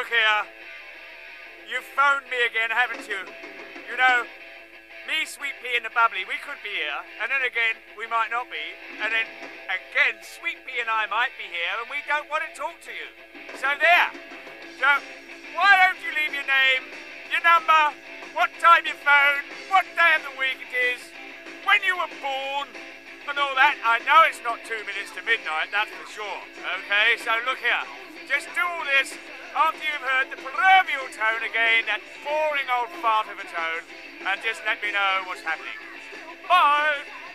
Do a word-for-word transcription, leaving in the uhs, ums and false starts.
look here. You've phoned me again, haven't you? You know, me, Sweet Pea and the Bubbly, we could be here, and then again, we might not be, and then again, Sweet Pea and I might be here, and we don't want to talk to you. So there. So, why don't you leave your name, your number, what time you phone, what day of the week it is, when you were born, and all that. I know it's not two minutes to midnight, that's for sure. Okay, so look here. Just do all this after you've heard the proverbial tone again, that boring old fart of a tone, and just let me know what's happening. Bye!